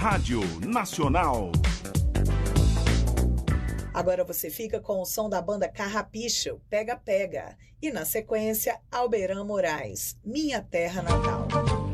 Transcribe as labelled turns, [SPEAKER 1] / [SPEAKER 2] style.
[SPEAKER 1] Rádio Nacional.
[SPEAKER 2] Agora você fica com o som da banda Carrapicho, Pega Pega. E na sequência, Alberan Moraes, Minha Terra Natal.